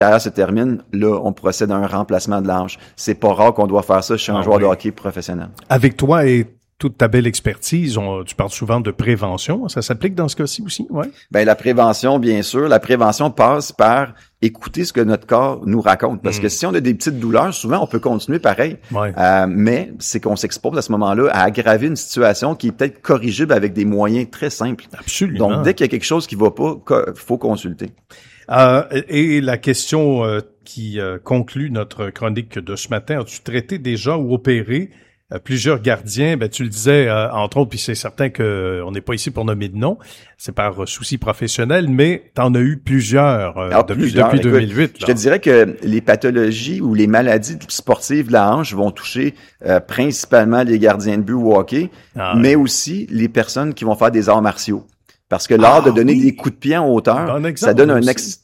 carrière se termine, là, on procède à un remplacement de la hanche. C'est pas rare qu'on doit faire ça chez un joueur de hockey professionnel. Avec toi et toute ta belle expertise, tu parles souvent de prévention. Ça s'applique dans ce cas-ci aussi, ouais? Ben, la prévention, bien sûr. La prévention passe par écouter ce que notre corps nous raconte. Parce que si on a des petites douleurs, souvent, on peut continuer pareil. Ouais. Mais c'est qu'on s'expose à ce moment-là à aggraver une situation qui est peut-être corrigible avec des moyens très simples. Absolument. Donc, dès qu'il y a quelque chose qui va pas, faut consulter. Et la question qui conclut notre chronique de ce matin, as-tu traité déjà ou opéré plusieurs gardiens? Ben, tu le disais, entre autres, puis c'est certain que on n'est pas ici pour nommer de nom, c'est par souci professionnel, mais t'en as eu plusieurs, depuis 2008. Écoute, je te dirais que les pathologies ou les maladies sportives de la hanche vont toucher principalement les gardiens de but au hockey, mais aussi les personnes qui vont faire des arts martiaux. Parce que l'art de donner des coups de pied en hauteur, ça donne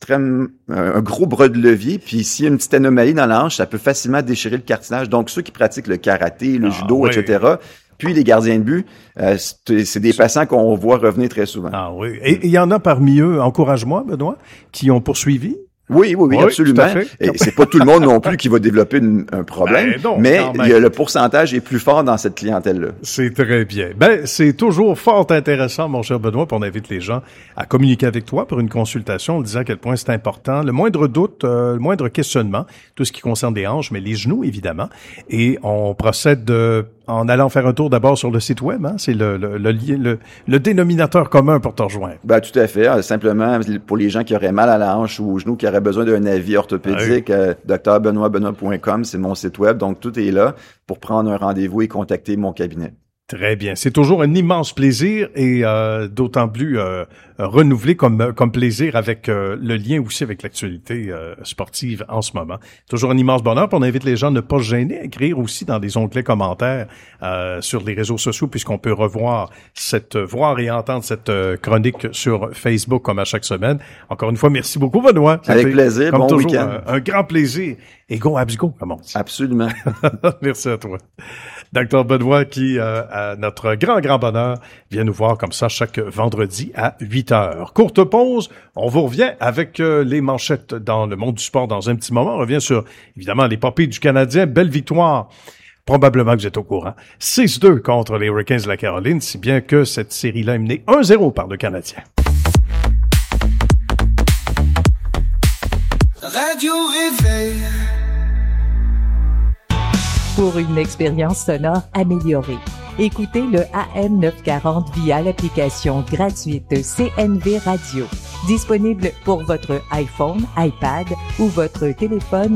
un gros bras de levier. Puis s'il y a une petite anomalie dans la hanche, ça peut facilement déchirer le cartilage. Donc ceux qui pratiquent le karaté, le judo, etc. Puis les gardiens de but, c'est des patients qu'on voit revenir très souvent. Ah oui. Et il y en a parmi eux, encourage-moi, Benoît, qui ont poursuivi. Oui, absolument. Et c'est pas tout le monde non plus qui va développer un problème, mais le pourcentage est plus fort dans cette clientèle-là. C'est très bien. Ben, c'est toujours fort intéressant, mon cher Benoît, puis on invite les gens à communiquer avec toi pour une consultation, en disant à quel point c'est important. Le moindre doute, le moindre questionnement, tout ce qui concerne les hanches, mais les genoux, évidemment. Et on procède en allant faire un tour d'abord sur le site web, hein, c'est le dénominateur commun pour te rejoindre. Ben, tout à fait. Simplement, pour les gens qui auraient mal à la hanche ou au genou, qui auraient besoin d'un avis orthopédique, drbenoitbenoit.com, c'est mon site web. Donc, tout est là pour prendre un rendez-vous et contacter mon cabinet. Très bien. C'est toujours un immense plaisir et d'autant plus renouvelé comme plaisir avec le lien aussi avec l'actualité sportive en ce moment. Toujours un immense bonheur. Puis on invite les gens à ne pas se gêner, à écrire aussi dans des onglets commentaires sur les réseaux sociaux, puisqu'on peut voir et entendre cette chronique sur Facebook comme à chaque semaine. Encore une fois, merci beaucoup, Benoît. Avec plaisir. Comme bon toujours, week-end. Un grand plaisir. Et go, abs go, comme on dit. Absolument. Merci à toi. Dr Benoît qui, à notre grand bonheur, vient nous voir comme ça chaque vendredi à 8h. Courte pause, on vous revient avec les manchettes dans le monde du sport dans un petit moment. On revient sur, évidemment, l'épopée du Canadien. Belle victoire. Probablement que vous êtes au courant. 6-2 contre les Hurricanes de la Caroline, si bien que cette série-là est menée 1-0 par le Canadien. Radio Réveil. Pour une expérience sonore améliorée, écoutez le AM 940 via l'application gratuite CNV Radio, disponible pour votre iPhone, iPad ou votre téléphone